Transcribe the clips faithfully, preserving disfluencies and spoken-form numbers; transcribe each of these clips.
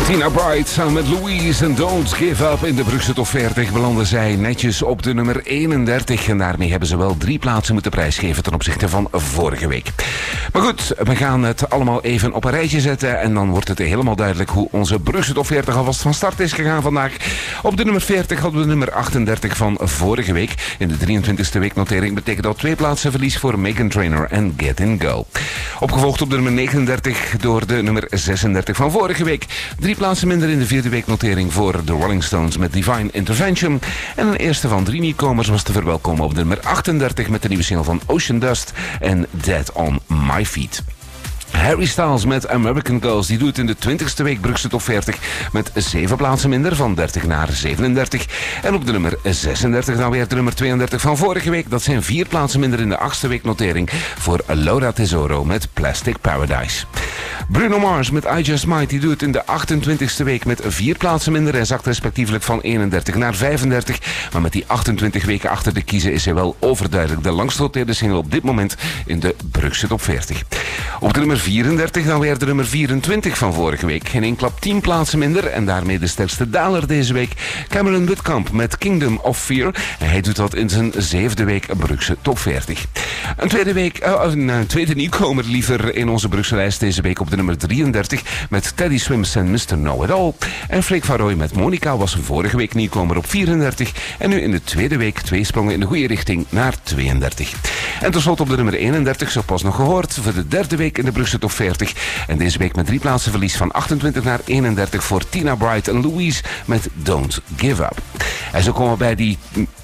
Tina Bright samen met Louise en Don't Give Up. In de Brugse Top veertig belanden zij netjes op de nummer eenendertig. En daarmee hebben ze wel drie plaatsen moeten prijsgeven ten opzichte van vorige week. Maar goed, we gaan het allemaal even op een rijtje zetten. En dan wordt het helemaal duidelijk hoe onze Brugse Top veertig alvast van start is gegaan vandaag. Op de nummer veertig hadden we de nummer achtendertig van vorige week. In de drieëntwintigste weeknotering betekent dat twee plaatsen verlies voor Meghan Trainor en Get In Go. Opgevolgd op de nummer negenendertig door de nummer zesendertig van vorige week. Drie plaatsen minder in de vierde weeknotering voor de Rolling Stones met Divine Intervention. En een eerste van drie nieuwkomers was te verwelkomen op de nummer achtendertig met de nieuwe single van Ocean Dust en Dead on My Feet. Harry Styles met American Girls, die doet in de twintigste week Brugse Top veertig met zeven plaatsen minder, van dertig naar zevenendertig. En op de nummer zesendertig dan weer de nummer tweeëndertig van vorige week. Dat zijn vier plaatsen minder in de achtste weeknotering voor Laura Tesoro met Plastic Paradise. Bruno Mars met I Just Might, die doet in de achtentwintigste week met vier plaatsen minder en zakt respectievelijk van eenendertig naar vijfendertig. Maar met die achtentwintig weken achter de kiezen is hij wel overduidelijk de langst genoteerde single op dit moment in de Brugse Top veertig. Op de nummer vierendertig dan weer de nummer vierentwintig van vorige week. In één klap tien plaatsen minder en daarmee de sterkste daler deze week. Cameron Whitkamp met Kingdom of Fear. En hij doet dat in zijn zevende week Brugse Top veertig. Een tweede, week, uh, een tweede nieuwkomer liever in onze Brugse lijst deze week op de nummer drieëndertig met Teddy Swims en mister Know It All. En Freek van Rooij met Monica was vorige week nieuwkomer op vierendertig. En nu in de tweede week twee sprongen in de goede richting naar tweeëndertig. En tenslotte op de nummer eenendertig, zo pas nog gehoord, voor de derde week in de Brugse Top veertig. En deze week met drie plaatsen verlies van achtentwintig naar eenendertig voor Tina Bright en Louise met Don't Give Up. En zo komen we bij die...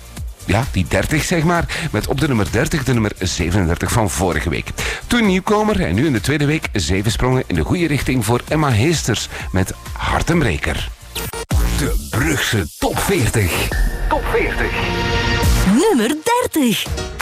Ja, die dertig zeg maar, met op de nummer dertig de nummer zevenendertig van vorige week. Toen nieuwkomer en nu in de tweede week zeven sprongen in de goede richting voor Emma Heesters met Hartenbreker. De Brugse Top veertig. Top veertig. Nummer dertig.